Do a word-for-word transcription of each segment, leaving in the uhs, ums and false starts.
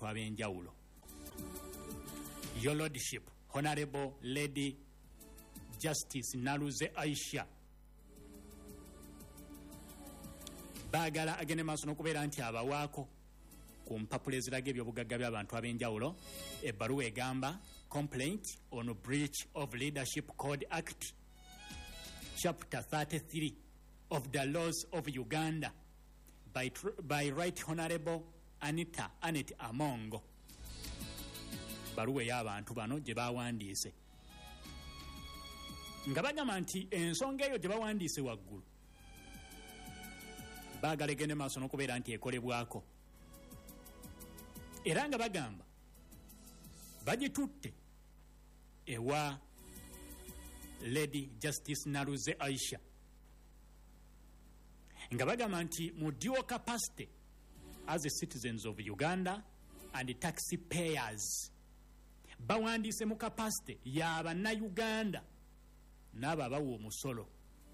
abantu ab'enjawulo. Your Lordship, Honorable Lady Justice Naluze Aisha, baagala agende maaso n'okubeera nti abawaako ku mpapula eziraga ebyobugagga by'abantu ab'enjawulo ebbaluwa egamba Complaint on Breach of Leadership Code Act, Chapter thirty-three of the Laws of Uganda by, by Right Honorable Anita Anet Amongo. Baluwa ey'abantu bano gye bawandiise nga bagamba nti ensonga eyo gye bawandiise waggulu baagala egende maaso n'okubeera nti ekolebwako, era nga bagamba bagitutte ewa Lady Justice Naluze Aisha nga bagamba nti mu dual capacity as a citizens of Uganda and taxpayers bawandiise mu capacity y'abannayuganda n'abo abawa omusolo,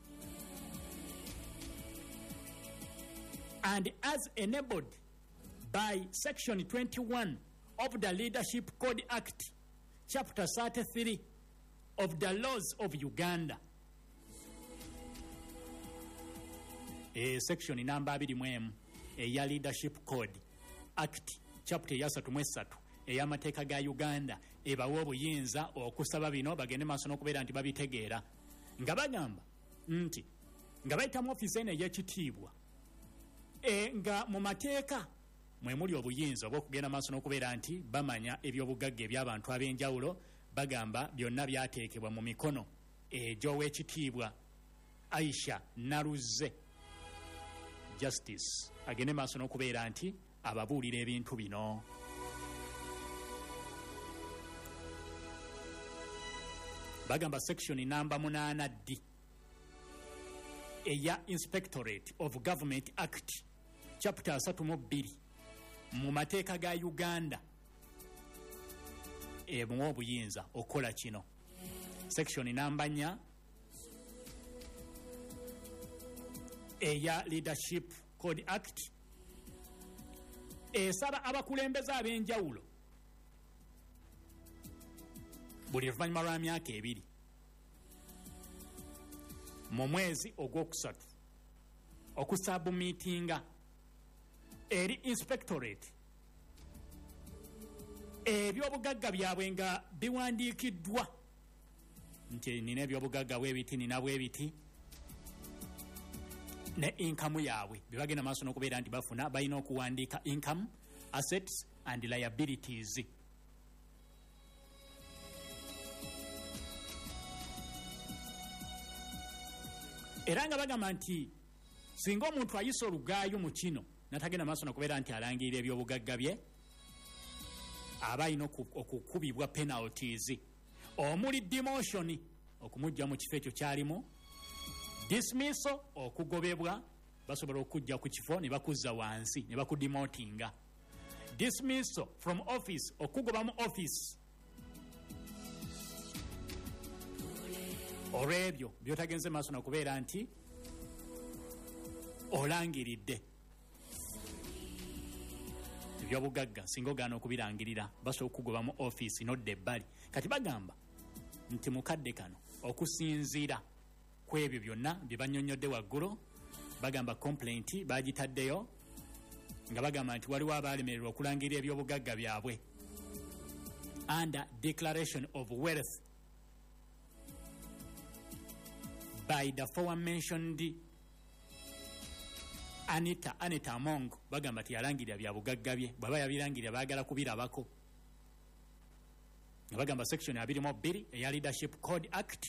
and as enabled by Section twenty-one of the Leadership Code Act, Chapter thirty-three of the Laws of Uganda. E section number abiri mu emu eya Leadership Code Act, chapter ya satu mu esatu ey'amateeka ga Uganda ebawa obuyinza okusaba bino bagende maaso n'okubeera nti babitegeera, nga bagamba nti nga bayitamu ofiisi eno ey'ekitiibwa e nga mu mateeka mwe muli obuyinza obw'okugenda maaso n'okubeera nti bamanya ebyobugagga eby'abantu ab'enjawulo. Bagamba byonna byateekebwa mu mikono egy'oweekitiibwa Aisha Naluze Justice agende maaso n'okubeera nti ababuulira ebintu bino. Bagamba section namba munaana D eya Inspectorate of Government Act, chapter asatu mu bbiri mu mateeka ga Uganda emuwa obuyinza okukola kino. Section namba nnya eya Leadership Code Act esaba abakulembeze ab'enjawulo buli luvannyuma lwa myaka ebiri mu mwezi ogwokusatu okusabumiitinga eri Inspectorate ebyobugagga byabwe nga biwandiikiddwa nti nina ebyobugagga bwebiti nina bwebiti ne income yaabwe bibagenda maaso n'okubeera nti bafuna balina okuwandiika income, assets and liabilities. Era nga bagamba nti singa omuntu ayisa olugaayo mu kino natagenda maaso n'okubeera nti alangirira ebyobugagga bye aba alina okukubibwa penalties omuli demotion okumujja mu kifo ekyo kyalimu, dismissal okugobebwa basobola okujja ku kifo ne bakuzza wansi ne bakudemotinga, dismissal from office okugoba mu office. Olw'ebyo byotagenze maaso n'okubeera nti olangiridde ebyobugagga singa ogaana okubirangirira basobola okugoba mu office nodda ebbali. Kati bagamba nti mukadde kano okusinziira ku ebyo byonna bye bannyonnyodde waggulu, bagamba complaint bagitaddeyo nga bagamba nti waliwo abaalemererwa okulangirira ebyobugagga byabwe under declaration of wealth by the aforementioned Anita Anita Amongo. Bagamba tiyalangirira bya bugagga bye, bwaba yabirangirira baagala kubirabako. Bagamba section abiri mu bbiri eya Leadership Code Act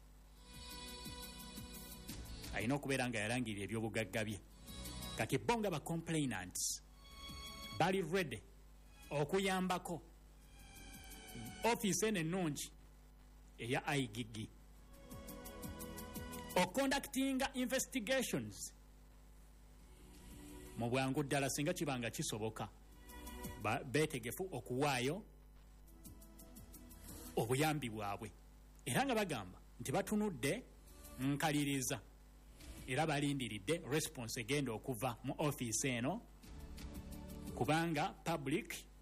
alina okubeera nga yalangirira ebyobugagga bye. Kati bonga ba complainants bali ready okuyambako office eno ennungi eya I G G o conducting investigations mu bwangu ddala singa kibanga kisoboka beetegefu okuwaayo obuyambi bwabwe. Era nga bagamba nti batunudde nkaliriza era balindiridde response egenda okuva mu office eno kubanga public